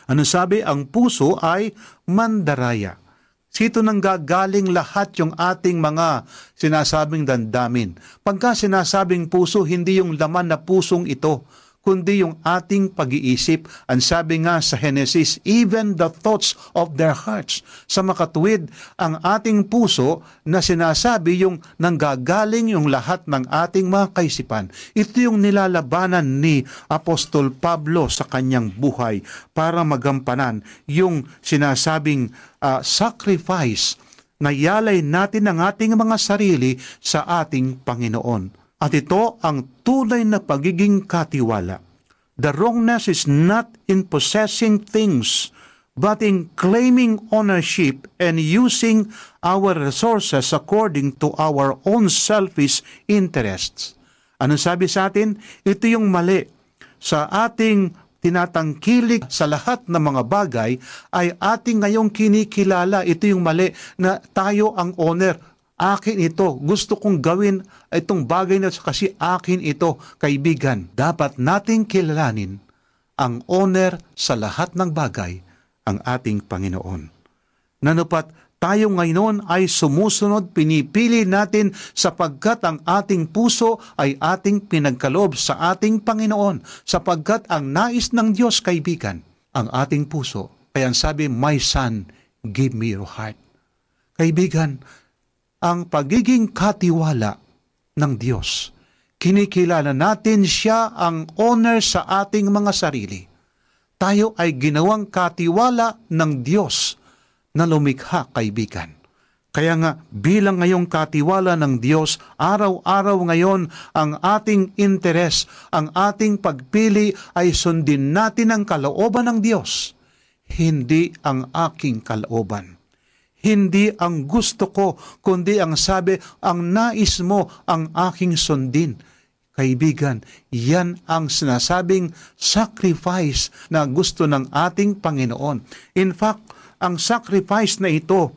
Ano sabi? Ang puso ay mandaraya. Sito nang gagaling lahat yung ating mga sinasabing damdamin. Pagka sinasabing puso, hindi yung laman na pusong ito, kundi yung ating pag-iisip. Ang sabi nga sa Genesis, even the thoughts of their hearts. Sa makatuwid, ang ating puso na sinasabi yung nanggagaling yung lahat ng ating mga kaisipan. Ito yung nilalabanan ni Apostol Pablo sa kanyang buhay para magampanan yung sinasabing sacrifice na yalay natin ang ating mga sarili sa ating Panginoon. At ito ang tunay na pagiging katiwala. The wrongness is not in possessing things, but in claiming ownership and using our resources according to our own selfish interests. Ano sabi sa atin? Ito yung mali. Sa ating tinatangkilik sa lahat ng mga bagay ay ating ngayong kinikilala. Ito yung mali na tayo ang owner. Akin ito. Gusto kong gawin itong bagay na kasi akin ito. Kaibigan, dapat nating kilalanin ang owner sa lahat ng bagay, ang ating Panginoon. Nanupat tayo ngayon ay sumusunod, pinipili natin sapagkat ang ating puso ay ating pinagkaloob sa ating Panginoon, sapagkat ang nais ng Diyos, kaibigan, ang ating puso. Kaya ang sabi, my son, give me your heart. Kaibigan, ang pagiging katiwala ng Diyos, kinikilala natin siya ang owner sa ating mga sarili. Tayo ay ginawang katiwala ng Diyos na lumikha, kaibigan. Kaya nga, bilang ngayong katiwala ng Diyos, araw-araw ngayon ang ating interes, ang ating pagpili ay sundin natin ang kalooban ng Diyos, hindi ang aking kalooban. Hindi ang gusto ko, kundi ang sabi, ang nais mo ang aking sundin. Kaibigan, yan ang sinasabing sacrifice na gusto ng ating Panginoon. In fact, ang sacrifice na ito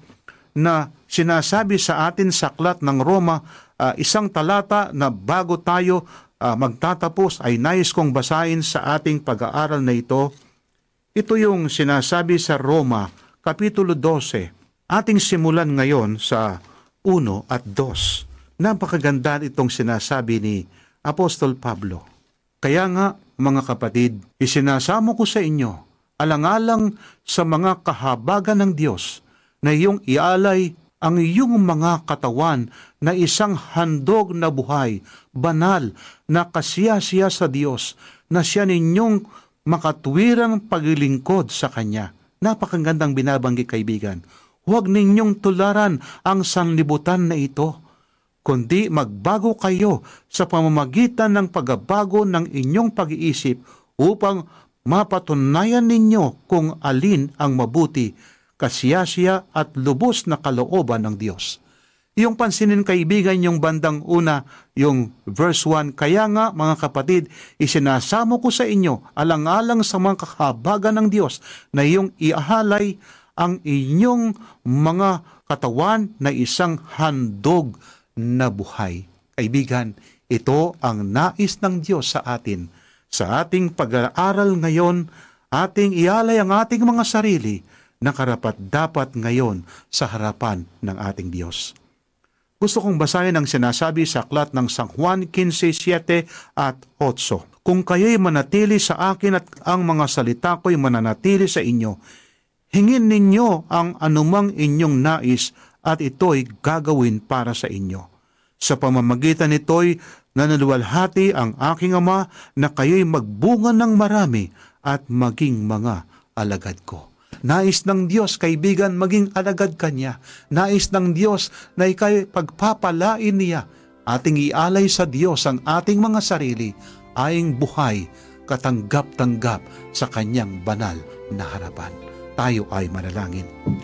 na sinasabi sa atin sa aklat ng Roma, isang talata na bago tayo magtatapos ay nais kong basahin sa ating pag-aaral na ito. Ito yung sinasabi sa Roma, Kapitulo 12. Ating simulan ngayon sa 1 at 2. Napakaganda itong sinasabi ni Apostol Pablo. Kaya nga, mga kapatid, isinasamo ko sa inyo, alang-alang sa mga kahabagan ng Diyos, na iyong ialay ang iyong mga katawan na isang handog na buhay, banal, na kasiyasiya sa Diyos, na siya ninyong makatwirang paglilingkod sa Kanya. Napakagandang binabanggit, kaibigan. Huwag ninyong tularan ang sanlibutan na ito, kundi magbago kayo sa pamamagitan ng pagbabago ng inyong pag-iisip upang mapatunayan ninyo kung alin ang mabuti, kasiyasiya at lubos na kalooban ng Diyos. Yung pansinin, kaibigan, yung bandang una, yung verse 1, kaya nga mga kapatid, isinasamo ko sa inyo alang-alang sa mga kahabagan ng Diyos na iyong iahalay ang inyong mga katawan na isang handog na buhay. Kaibigan, ito ang nais ng Diyos sa atin. Sa ating pag-aaral ngayon, ating ialay ang ating mga sarili na karapat-dapat ngayon sa harapan ng ating Diyos. Gusto kong basahin ang sinasabi sa aklat ng San Juan 15:7 at 8. Kung kayo'y manatili sa akin at ang mga salita ko'y mananatili sa inyo, hingin ninyo ang anumang inyong nais at ito'y gagawin para sa inyo. Sa pamamagitan nito'y nanuluwalhati ang aking Ama na kayo'y magbunga ng marami at maging mga alagad ko. Nais ng Diyos, kaibigan, maging alagad ka niya. Nais ng Diyos na ikay pagpapalain niya. Ating ialay sa Diyos ang ating mga sarili, aying buhay, katanggap-tanggap sa kanyang banal na harapan. Tayo ay manalangin.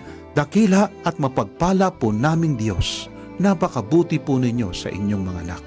Dakila at mapagpala po naming Diyos, napakabuti po ninyo sa inyong mga anak.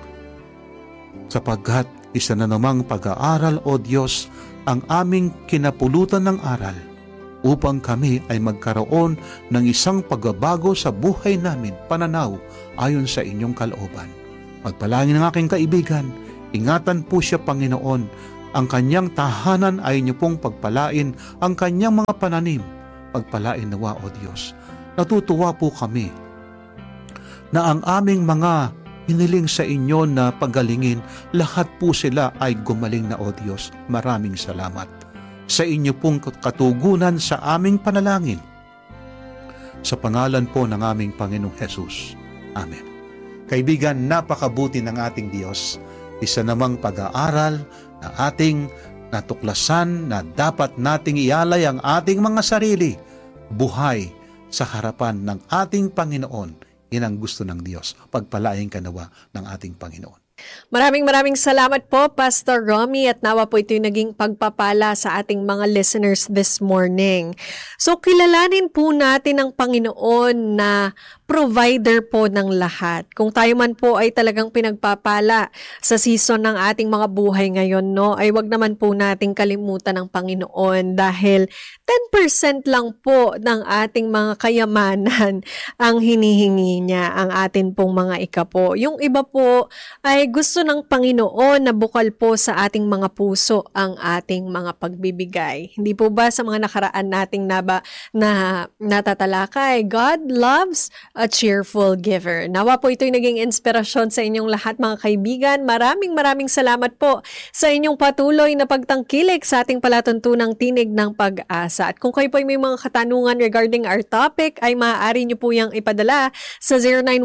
Sapagkat isa na namang pag-aaral, O Diyos, ang aming kinapulutan ng aral, upang kami ay magkaroon ng isang pagbabago sa buhay namin, pananaw ayon sa inyong kalooban. Pagpalangin ng aking kaibigan, ingatan po siya, Panginoon, Ang kanyang tahanan ay inyo pong pagpalain, ang kanyang mga pananim, pagpalain nawa, O Diyos. Natutuwa po kami na ang aming mga hiniling sa inyo na pagalingin, lahat po sila ay gumaling na, O Diyos. Maraming salamat sa inyo pong katugunan sa aming panalangin. Sa pangalan po ng aming Panginoong Hesus. Amen. Kaibigan, napakabuti ng ating Diyos. Isa namang pag-aaral na ating natuklasan na dapat nating ialay ang ating mga sarili, buhay sa harapan ng ating Panginoon. Yan ang gusto ng Diyos. Pagpalain ka nawa ng ating Panginoon. Maraming salamat po, Pastor Romy, at nawa po ito yung naging pagpapala sa ating mga listeners this morning. So, kilalanin po natin ang Panginoon na provider po ng lahat. Kung tayo man po ay talagang pinagpapala sa season ng ating mga buhay ngayon, no, ay wag naman po nating kalimutan ng Panginoon dahil 10% lang po ng ating mga kayamanan ang hinihingi niya, ang atin pong mga ikapo. Yung iba po ay gusto ng Panginoon na bukal po sa ating mga puso ang ating mga pagbibigay. Hindi po ba sa mga nakaraan nating natatalakay, God loves a cheerful giver. Nawa po ito'y naging inspirasyon sa inyong lahat, mga kaibigan. Maraming salamat po sa inyong patuloy na pagtangkilik sa ating palatuntunang Tinig ng Pag-asa. At kung kayo po ay may mga katanungan regarding our topic, ay maaari niyo po yung ipadala sa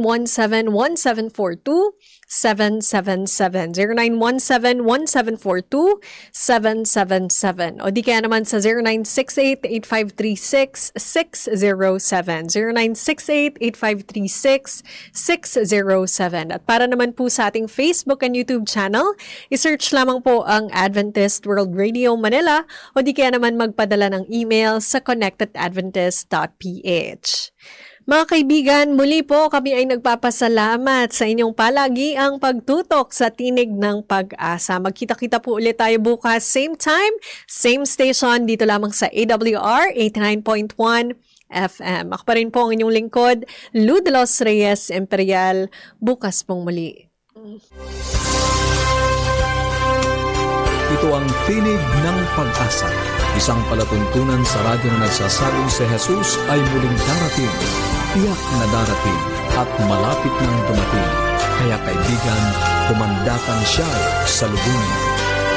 0917-1742-777. 0917-1742-777. O di kaya naman sa 0968-8536-607. 0968-8536-607. At para naman po sa ating Facebook and YouTube channel, isearch lamang po ang Adventist World Radio Manila o di kaya naman magpadala ng email sa connectedadventist.ph. Mga kaibigan, muli po kami ay nagpapasalamat sa inyong palagiang pagtutok sa Tinig ng Pag-asa. Magkita-kita po ulit tayo bukas, same time, same station, dito lamang sa AWR 89.1 FM. Ako pa rin po ang inyong lingkod, Lou de los Reyes Imperial. Bukas pong muli. Ito ang Tinig ng Pag-asa, isang palatuntunan sa radyo na nagsasabing si Jesus ay muling darating, tiyak na darating at malapit nang dumating. Kaya kaibigan, pumandakan siya sa lubungin.